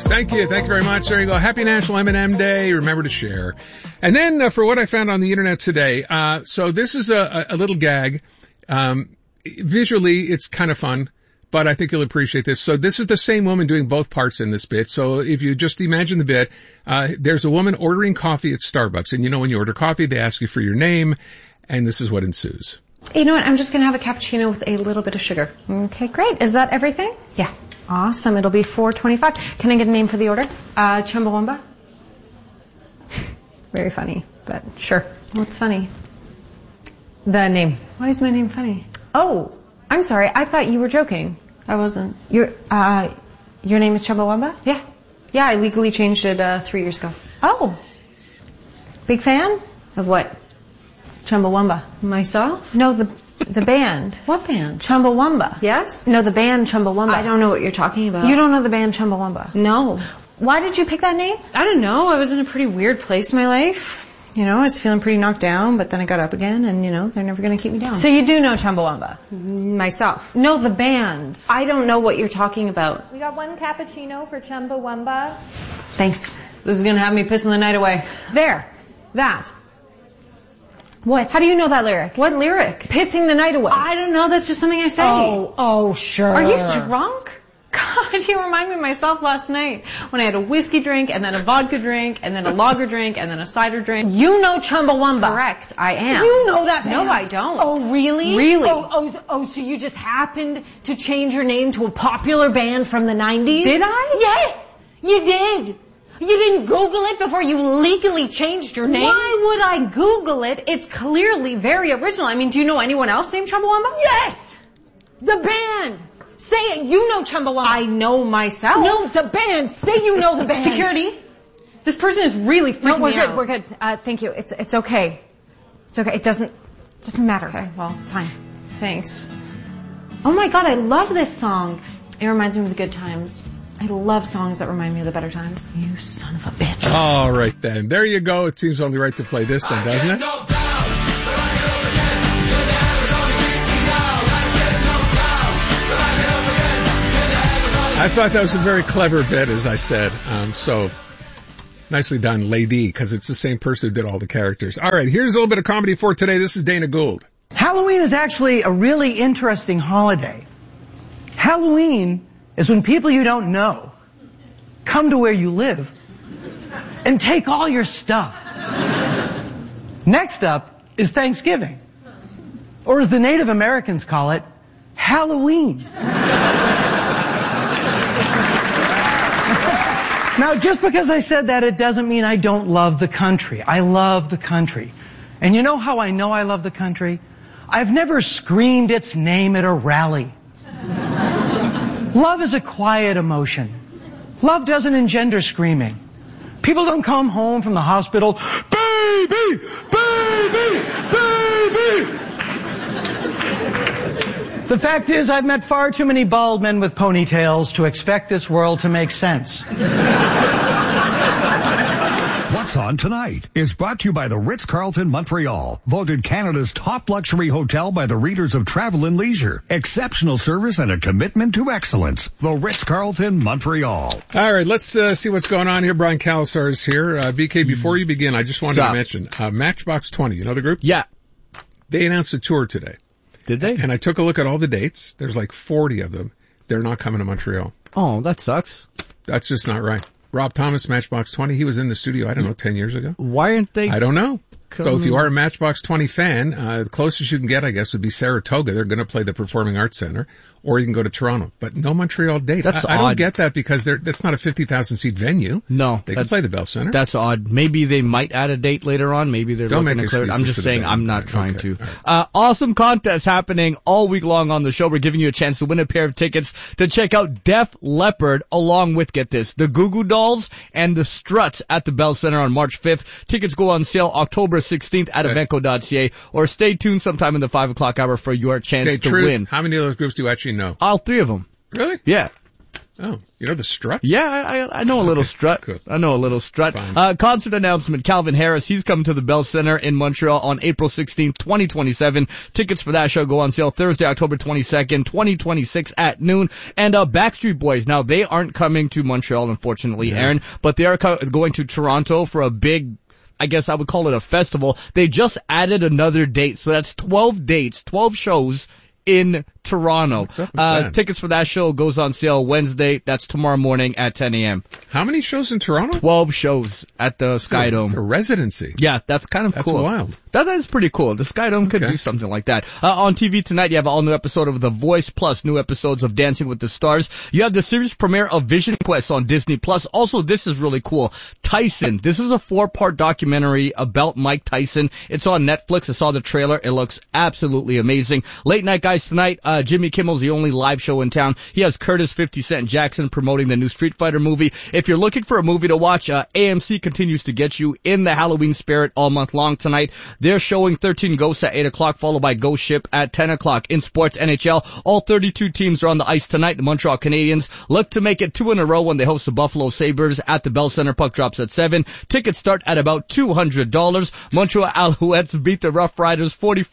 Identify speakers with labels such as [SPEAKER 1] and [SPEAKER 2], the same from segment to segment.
[SPEAKER 1] Thank you. Thank you very much. There you go. Happy National M&M Day. Remember to share. And then for what I found on the internet today, so this is a little gag. Visually, it's kind of fun, but I think you'll appreciate this. So this is the same woman doing both parts in this bit. So if you just imagine the bit, there's a woman ordering coffee at Starbucks. And you know when you order coffee, they ask you for your name, and this is what ensues.
[SPEAKER 2] You know what? I'm just going to have a cappuccino with a little bit of sugar.
[SPEAKER 3] Okay, great. Is that everything?
[SPEAKER 2] Yeah.
[SPEAKER 3] Awesome. It'll be $4.25. Can I get a name for the order?
[SPEAKER 2] Chumbawamba?
[SPEAKER 3] Very funny, but sure.
[SPEAKER 2] What's funny?
[SPEAKER 3] The name.
[SPEAKER 2] Why is my name funny?
[SPEAKER 3] Oh, I'm sorry. I thought you were joking.
[SPEAKER 2] I wasn't.
[SPEAKER 3] Your name is Chumbawamba?
[SPEAKER 2] Yeah. Yeah, I legally changed it 3 years ago.
[SPEAKER 3] Oh. Big fan?
[SPEAKER 2] Of what?
[SPEAKER 3] Chumbawamba.
[SPEAKER 2] Myself?
[SPEAKER 3] No, the band.
[SPEAKER 2] What band?
[SPEAKER 3] Chumbawamba.
[SPEAKER 2] Yes?
[SPEAKER 3] No, the band Chumbawamba.
[SPEAKER 2] I don't know what you're talking about.
[SPEAKER 3] You don't know the band Chumbawamba?
[SPEAKER 2] No.
[SPEAKER 3] Why did you pick that name?
[SPEAKER 2] I don't know. I was in a pretty weird place in my life. You know, I was feeling pretty knocked down, but then I got up again, and, you know, they're never going to keep me down.
[SPEAKER 3] So you do know Chumbawamba?
[SPEAKER 2] Myself.
[SPEAKER 3] No, the band.
[SPEAKER 2] I don't know what you're talking about.
[SPEAKER 4] We got one cappuccino for Chumbawamba.
[SPEAKER 3] Thanks.
[SPEAKER 2] This is going to have me pissing the night away.
[SPEAKER 3] There. That.
[SPEAKER 2] What?
[SPEAKER 3] How do you know that lyric?
[SPEAKER 2] What lyric?
[SPEAKER 3] Pissing the night away.
[SPEAKER 2] I don't know. That's just something I say.
[SPEAKER 3] Oh, sure.
[SPEAKER 2] Are you drunk? God, you remind me of myself last night when I had a whiskey drink and then a vodka drink and then a lager drink and then a cider drink.
[SPEAKER 3] You know Chumbawamba.
[SPEAKER 2] Correct, I am.
[SPEAKER 3] You know that band?
[SPEAKER 2] No, I don't.
[SPEAKER 3] Oh, really?
[SPEAKER 2] Really?
[SPEAKER 3] Oh, so you just happened to change your name to a popular band from the 90s?
[SPEAKER 2] Did I?
[SPEAKER 3] Yes, you did. You didn't Google it before you legally changed your name?
[SPEAKER 2] Why would I Google it? It's clearly very original. I mean, do you know anyone else named Chumbawamba?
[SPEAKER 3] Yes! The band! Say it, you know Chumbawamba.
[SPEAKER 2] I know myself.
[SPEAKER 3] No, the band. Say you know the band.
[SPEAKER 2] Security? This person is really freaking me out.
[SPEAKER 3] We're good. Thank you. It's okay. It's okay. It doesn't matter.
[SPEAKER 2] Okay, well, it's fine. Thanks.
[SPEAKER 3] Oh my God, I love this song.
[SPEAKER 2] It reminds me of the good times. I love songs that remind me of the better times.
[SPEAKER 3] You son of a bitch.
[SPEAKER 1] All right, then. There you go. It seems only right to play this then, doesn't it? I thought that was a very clever bit, as I said. So nicely done, Lady, because it's the same person who did all the characters. All right, here's a little bit of comedy for today. This is Dana Gould.
[SPEAKER 5] Halloween is actually a really interesting holiday. Halloween is when people you don't know come to where you live and take all your stuff. Next up is Thanksgiving, or as the Native Americans call it, Halloween. Now, just because I said that, it doesn't mean I don't love the country. I love the country. And you know how I know I love the country? I've never screamed its name at a rally. Love is a quiet emotion. Love doesn't engender screaming. People don't come home from the hospital, baby, baby, baby. The fact is, I've met far too many bald men with ponytails to expect this world to make sense.
[SPEAKER 6] What's on Tonight is brought to you by the Ritz-Carlton Montreal, voted Canada's top luxury hotel by the readers of Travel and Leisure. Exceptional service and a commitment to excellence. The Ritz-Carlton Montreal.
[SPEAKER 1] All right, let's see what's going on here. Brian Calasar is here. BK, before you begin, I just wanted to mention Matchbox 20. You know the group?
[SPEAKER 7] Yeah.
[SPEAKER 1] They announced a tour today.
[SPEAKER 7] Did they?
[SPEAKER 1] And I took a look at all the dates. There's like 40 of them. They're not coming to Montreal.
[SPEAKER 7] Oh, that sucks.
[SPEAKER 1] That's just not right. Rob Thomas, Matchbox 20, he was in the studio, 10 years ago.
[SPEAKER 7] Why aren't they?
[SPEAKER 1] I don't know. So if you are a Matchbox 20 fan, the closest you can get, I guess, would be Saratoga. They're going to play the Performing Arts Center. Or you can go to Toronto. But no Montreal date.
[SPEAKER 7] That's odd.
[SPEAKER 1] I don't get that because that's not a 50,000 seat venue.
[SPEAKER 7] No.
[SPEAKER 1] They can play the Bell Center.
[SPEAKER 7] That's odd. Maybe they might add a date later on. Maybe they're looking to clear it. I'm just saying I'm not trying to. Awesome contest happening all week long on the show. We're giving you a chance to win a pair of tickets to check out Def Leppard along with, get this, the Goo Goo Dolls and the Struts at the Bell Center on March 5th. Tickets go on sale October 16th at Evenco.ca, or stay tuned sometime in the 5 o'clock hour for your chance to win.
[SPEAKER 1] How many of those groups do you actually know?
[SPEAKER 7] All three of them.
[SPEAKER 1] Really?
[SPEAKER 7] Yeah.
[SPEAKER 1] Oh, you know the Struts?
[SPEAKER 7] Yeah, I know a little strut.
[SPEAKER 1] Good.
[SPEAKER 7] I know a little strut. Concert announcement, Calvin Harris, he's coming to the Bell Center in Montreal on April 16th, 2027. Tickets for that show go on sale Thursday, October 22nd, 2026 at noon. And Backstreet Boys, now they aren't coming to Montreal, unfortunately, Aaron, but they are going to Toronto for a big, I guess I would call it a festival. They just added another date, so that's 12 dates, 12 shows in Toronto. Tickets for that show goes on sale Wednesday. That's tomorrow morning at 10 a.m.
[SPEAKER 1] How many shows in Toronto?
[SPEAKER 7] 12 shows at the Sky Dome.
[SPEAKER 1] It's a residency.
[SPEAKER 7] Yeah, that's kind of cool.
[SPEAKER 1] That's wild.
[SPEAKER 7] That is pretty cool. The Sky Dome could do something like that. On TV tonight, you have an all-new episode of The Voice, plus new episodes of Dancing with the Stars. You have the series premiere of Vision Quest on Disney+. Also, this is really cool. Tyson. This is a 4-part documentary about Mike Tyson. It's on Netflix. I saw the trailer. It looks absolutely amazing. Late night, guys, tonight, Jimmy Kimmel's the only live show in town. He has Curtis 50 Cent Jackson promoting the new Street Fighter movie. If you're looking for a movie to watch, AMC continues to get you in the Halloween spirit all month long tonight. They're showing 13 Ghosts at 8 o'clock, followed by Ghost Ship at 10 o'clock. In sports, NHL, all 32 teams are on the ice tonight. The Montreal Canadiens look to make it 2 in a row when they host the Buffalo Sabres at the Bell Center. Puck drops at 7. Tickets start at about $200. Montreal Alouettes beat the Rough Riders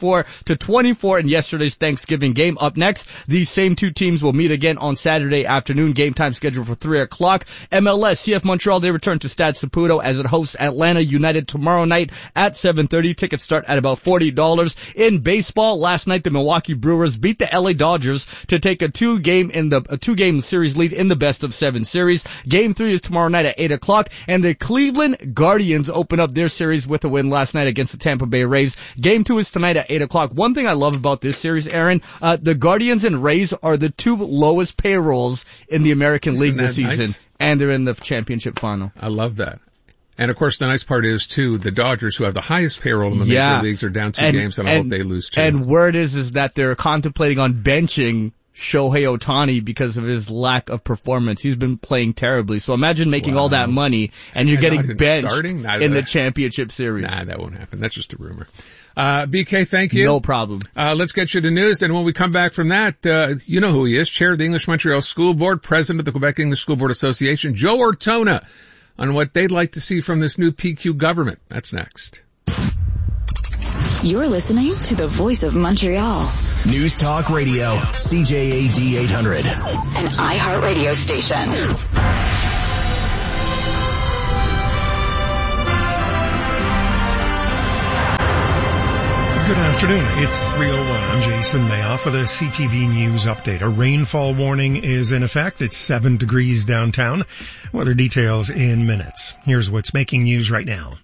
[SPEAKER 7] 44-24 in yesterday's Thanksgiving game. Up next, these same two teams will meet again on Saturday afternoon. Game time scheduled for 3 o'clock. MLS, CF Montreal, they return to Stade Saputo as it hosts Atlanta United tomorrow night at 7:30. Tickets start at about $40. In baseball, last night the Milwaukee Brewers beat the LA Dodgers to take a two-game series lead in the best-of-7 series. Game 3 is tomorrow night at 8 o'clock, and the Cleveland Guardians open up their series with a win last night against the Tampa Bay Rays. Game 2 is tonight at 8 o'clock. One thing I love about this series, Aaron, the Guardians and Rays are the 2 lowest payrolls in the American League this season, nice? And they're in the championship final.
[SPEAKER 1] I love that. And of course, the nice part is too, the Dodgers, who have the highest payroll in the major leagues, are down 2 games, and I hope they lose too.
[SPEAKER 7] And word is that they're contemplating on benching Shohei Ohtani because of his lack of performance. He's been playing terribly. So imagine making all that money and you're getting benched in the championship series.
[SPEAKER 1] Nah, that won't happen. That's just a rumor. BK, thank you.
[SPEAKER 7] No problem.
[SPEAKER 1] Let's get you to news. And when we come back from that, you know who he is. Chair of the English Montreal School Board, President of the Quebec English School Board Association, Joe Ortona, on what they'd like to see from this new PQ government. That's next.
[SPEAKER 8] You're listening to the Voice of Montreal.
[SPEAKER 9] News Talk Radio, CJAD 800.
[SPEAKER 8] An iHeartRadio station.
[SPEAKER 10] Good afternoon. It's 3:01. I'm Jason Mayoff with a CTV News update. A rainfall warning is in effect. It's 7 degrees downtown. Weather details in minutes. Here's what's making news right now.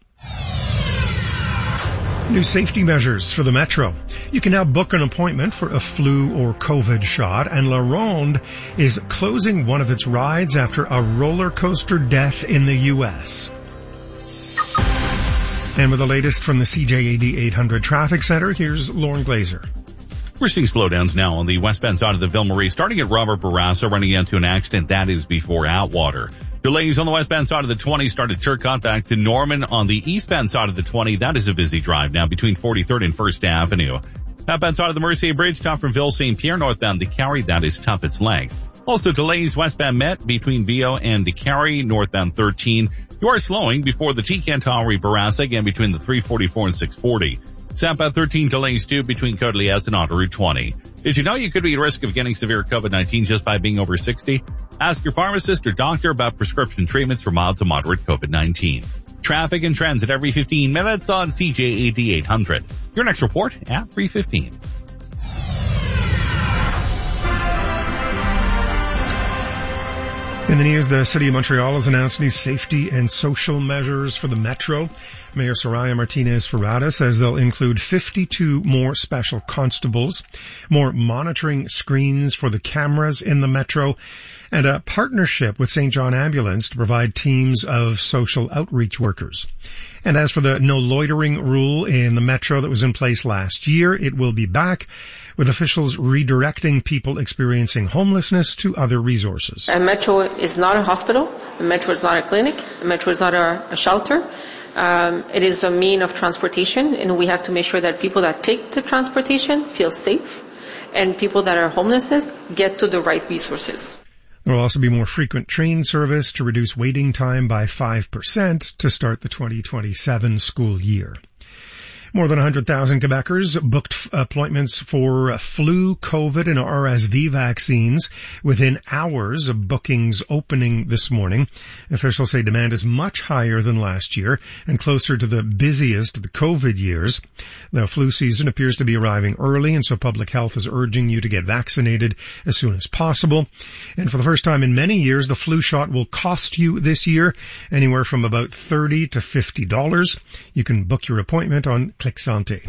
[SPEAKER 10] New safety measures for the Metro. You can now book an appointment for a flu or COVID shot, and La Ronde is closing one of its rides after a roller coaster death in the U.S. And with the latest from the CJAD 800 Traffic Center, here's Lauren Glazer.
[SPEAKER 11] We're seeing slowdowns now on the westbound side of the Ville-Marie, starting at Robert Bourassa, running into an accident. That is before Atwater. Delays on the westbound side of the 20 start at Turcotte back to Norman. On the eastbound side of the 20, that is a busy drive now between 43rd and 1st Avenue. Southbound side of the Mercier Bridge, top from Ville-St. Pierre, northbound DeCarry, that is tough its length. Also delays westbound Met between Vio and DeCarry, northbound 13. You are slowing before the T-Cantalry-Bourassa, again between the 344 and 640. Southbound 13 delays too between Côte-Liesse and Autoroute 20. Did you know you could be at risk of getting severe COVID-19 just by being over 60? Ask your pharmacist or doctor about prescription treatments for mild to moderate COVID-19. Traffic and trends at every 15 minutes on CJAD 800. Your next report at 3:15.
[SPEAKER 10] In the news, the City of Montreal has announced new safety and social measures for the Metro. Mayor Soraya Martinez-Ferrada says they'll include 52 more special constables, more monitoring screens for the cameras in the Metro, and a partnership with St. John Ambulance to provide teams of social outreach workers. And as for the no loitering rule in the Metro that was in place last year, it will be back, with officials redirecting people experiencing homelessness to other resources.
[SPEAKER 12] A Metro is not a hospital. A Metro is not a clinic. A Metro is not a shelter. It is a mean of transportation, and we have to make sure that people that take the transportation feel safe, and people that are homeless get to the right resources.
[SPEAKER 10] There will also be more frequent train service to reduce waiting time by 5% to start the 2027 school year. More than 100,000 Quebecers booked appointments for flu, COVID, and RSV vaccines within hours of bookings opening this morning. Officials say demand is much higher than last year and closer to the busiest of the COVID years. The flu season appears to be arriving early, and so public health is urging you to get vaccinated as soon as possible. And for the first time in many years, the flu shot will cost you this year anywhere from about $30 to $50. You can book your appointment on Click Santé.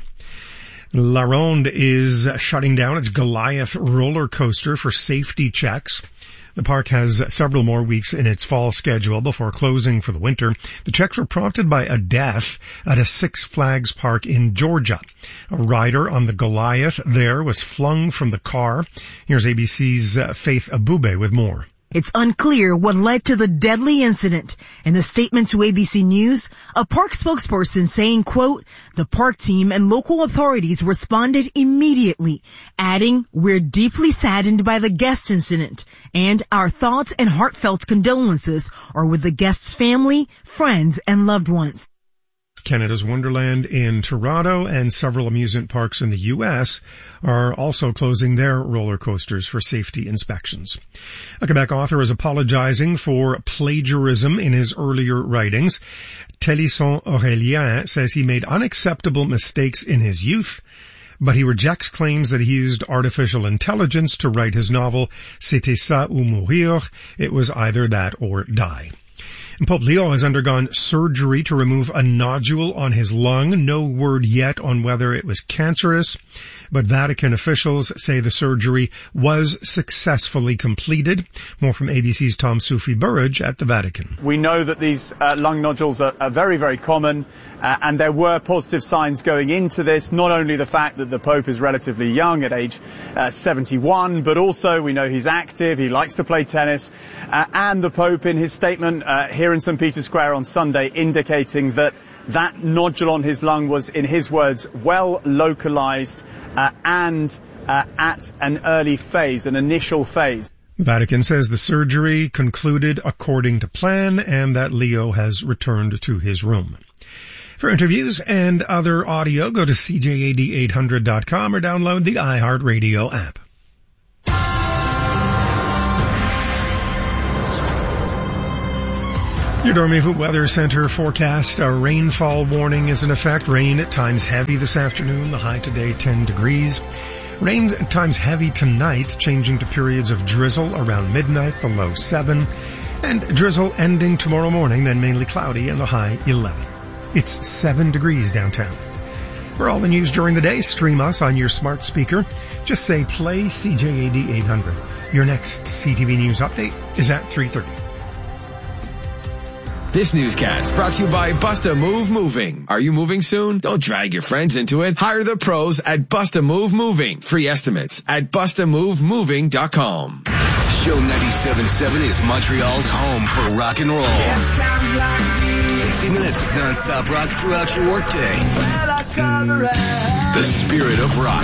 [SPEAKER 10] La Ronde is shutting down its Goliath roller coaster for safety checks. The park has several more weeks in its fall schedule before closing for the winter. The checks were prompted by a death at a Six Flags park in Georgia. A rider on the Goliath there was flung from the car. Here's ABC's Faith Abube with more.
[SPEAKER 13] It's unclear what led to the deadly incident. In a statement to ABC News, a park spokesperson saying, quote, "The park team and local authorities responded immediately," adding, "We're deeply saddened by the guest incident, and our thoughts and heartfelt condolences are with the guest's family, friends, and loved ones."
[SPEAKER 10] Canada's Wonderland in Toronto and several amusement parks in the U.S. are also closing their roller coasters for safety inspections. A Quebec author is apologizing for plagiarism in his earlier writings. Télisson Aurélien says he made unacceptable mistakes in his youth, but he rejects claims that he used artificial intelligence to write his novel C'était ça ou mourir. It was either that or die. Pope Leo has undergone surgery to remove a nodule on his lung. No word yet on whether it was cancerous, but Vatican officials say the surgery was successfully completed. More from ABC's Tom Sufi Burridge at the Vatican.
[SPEAKER 14] We know that these lung nodules are very, very common, and there were positive signs going into this. Not only the fact that the Pope is relatively young at age 71, but also we know he's active, he likes to play tennis, and the Pope in his statement here in St. Peter's Square on Sunday indicating that nodule on his lung was, in his words, well localized and at an early phase, an initial phase.
[SPEAKER 10] The Vatican says the surgery concluded according to plan and that Leo has returned to his room. For interviews and other audio, go to CJAD800.com or download the iHeartRadio app. Your Dormez-vous Weather Center forecast, a rainfall warning is in effect. Rain at times heavy this afternoon, the high today 10 degrees. Rain at times heavy tonight, changing to periods of drizzle around midnight, the low 7. And drizzle ending tomorrow morning, then mainly cloudy and the high 11. It's 7 degrees downtown. For all the news during the day, stream us on your smart speaker. Just say play CJAD 800. Your next CTV News update is at 3:30.
[SPEAKER 15] This newscast brought to you by Busta Move Moving. Are you moving soon? Don't drag your friends into it. Hire the pros at Busta Move Moving. Free estimates at BustaMoveMoving.com.
[SPEAKER 9] Show 97.7 is Montreal's home for rock and roll. 60 minutes of non-stop rock throughout your workday. The spirit of rock.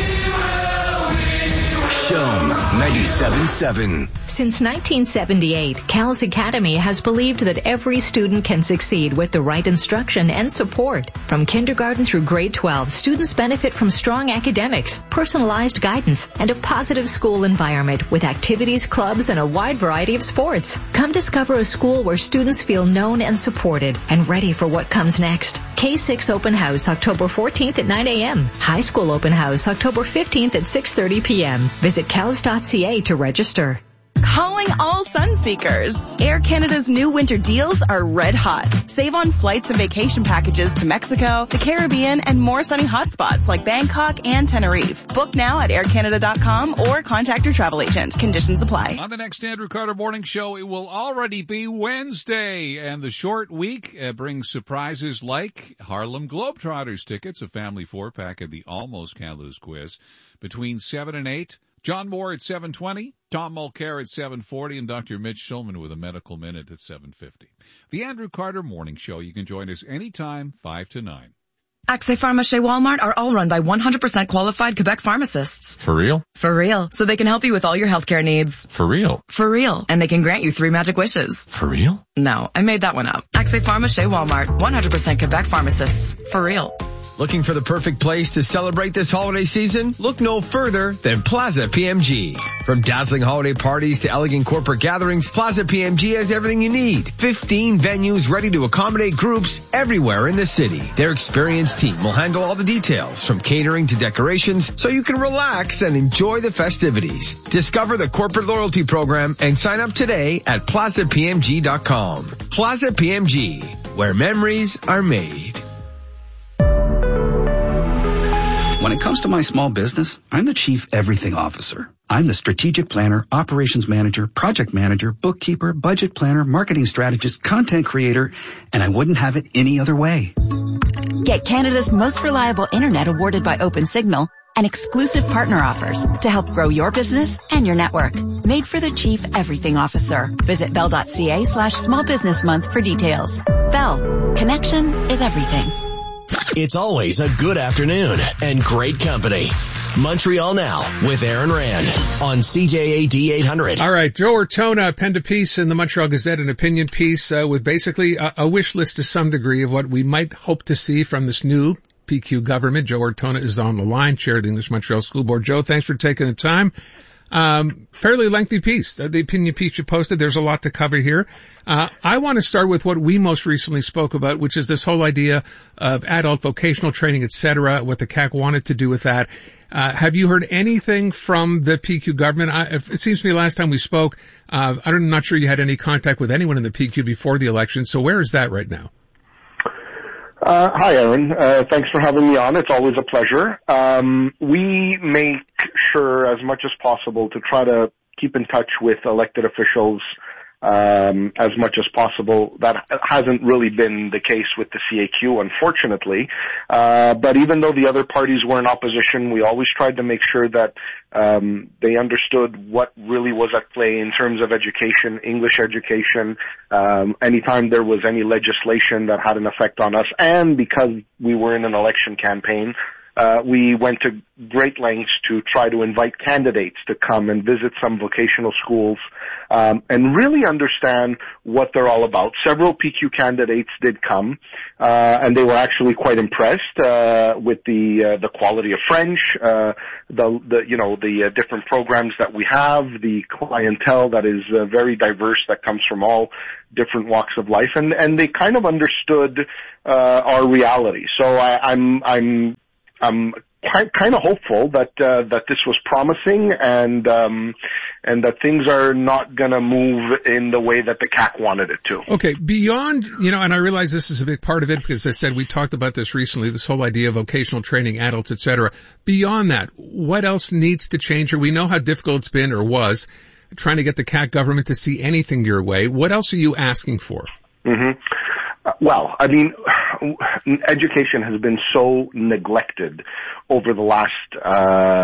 [SPEAKER 9] Show 97.7.
[SPEAKER 16] Since 1978, Cal's Academy has believed that every student can succeed with the right instruction and support. From kindergarten through grade 12, students benefit from strong academics, personalized guidance, and a positive school environment with activities, clubs, and a wide variety of sports. Come discover a school where students feel known and supported and ready for what comes next. K6 Open House, October 14th at 9 a.m. High School Open House, October 15th at 6:30 p.m. Visit cals.ca to register.
[SPEAKER 17] Calling all sun seekers. Air Canada's new winter deals are red hot. Save on flights and vacation packages to Mexico, the Caribbean, and more sunny hotspots like Bangkok and Tenerife. Book now at aircanada.com or contact your travel agent. Conditions apply.
[SPEAKER 18] On the next Andrew Carter Morning Show, it will already be Wednesday, and the short week brings surprises like Harlem Globetrotters tickets, a family 4-pack, and the Almost Can't Lose quiz between 7 and 8. John Moore at 7:20, Tom Mulcair at 7:40, and Dr. Mitch Schulman with a medical minute at 7:50. The Andrew Carter Morning Show. You can join us anytime, 5 to 9.
[SPEAKER 19] Accès Pharma chez Walmart are all run by 100% qualified Quebec pharmacists.
[SPEAKER 11] For real?
[SPEAKER 19] For real. So they can help you with all your healthcare needs.
[SPEAKER 11] For real?
[SPEAKER 19] For real. And they can grant you 3 magic wishes.
[SPEAKER 11] For real?
[SPEAKER 19] No, I made that one up. Accès Pharma chez Walmart. 100% Quebec pharmacists. For real.
[SPEAKER 15] Looking for the perfect place to celebrate this holiday season? Look no further than Plaza PMG. From dazzling holiday parties to elegant corporate gatherings, Plaza PMG has everything you need. 15 venues ready to accommodate groups everywhere in the city. Their experienced team will handle all the details, from catering to decorations, so you can relax and enjoy the festivities. Discover the corporate loyalty program and sign up today at plazapmg.com. Plaza PMG, where memories are made.
[SPEAKER 20] When it comes to my small business, I'm the Chief Everything Officer. I'm the strategic planner, operations manager, project manager, bookkeeper, budget planner, marketing strategist, content creator, and I wouldn't have it any other way.
[SPEAKER 8] Get Canada's most reliable internet awarded by OpenSignal and exclusive partner offers to help grow your business and your network. Made for the Chief Everything Officer. Visit bell.ca/small business month for details. Bell. Connection is everything.
[SPEAKER 21] It's always a good afternoon and great company. Montreal Now with Aaron Rand on CJAD 800.
[SPEAKER 1] All right, Joe Ortona penned a piece in the Montreal Gazette, an opinion piece with basically a wish list to some degree of what we might hope to see from this new PQ government. Joe Ortona is on the line, chair of the English Montreal School Board. Joe, thanks for taking the time. Fairly lengthy piece. The opinion piece you posted, there's a lot to cover here. I want to start with what we most recently spoke about, which is this whole idea of adult vocational training, et cetera, what the CAQ wanted to do with that. Have you heard anything from the PQ government? It seems to me last time we spoke, I'm not sure you had any contact with anyone in the PQ before the election. So where is that right now?
[SPEAKER 22] Hi, Aaron. Thanks for having me on. It's always a pleasure. We make sure as much as possible to try to keep in touch with elected officials as much as possible. That hasn't really been the case with the CAQ, unfortunately. But even though the other parties were in opposition, we always tried to make sure that they understood what really was at play in terms of education, English education, anytime there was any legislation that had an effect on us. And because we were in an election campaign, we went to great lengths to try to invite candidates to come and visit some vocational schools and really understand what they're all about. Several PQ candidates did come, and they were actually quite impressed with the quality of French, the different programs that we have, the clientele that is very diverse, that comes from all different walks of life, and they kind of understood our reality. So I'm kind of hopeful that this was promising and that things are not going to move in the way that the CAQ wanted it to.
[SPEAKER 1] Okay, beyond, and I realize this is a big part of it because I said we talked about this recently, this whole idea of vocational training, adults, et cetera. Beyond that, what else needs to change? Or we know how difficult it's been or was trying to get the CAQ government to see anything your way. What else are you asking for?
[SPEAKER 22] Mm-hmm. Well, I mean, education has been so neglected over the last